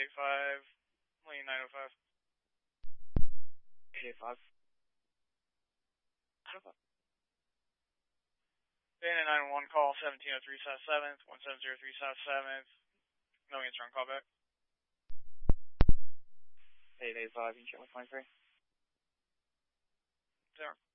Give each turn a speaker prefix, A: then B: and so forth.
A: 885, lane 905.
B: 885.
A: Bandit 911, call 1703 South 7th, 1703 South 7th. No answer on callback.
B: 885, you can check my 23.
A: 0.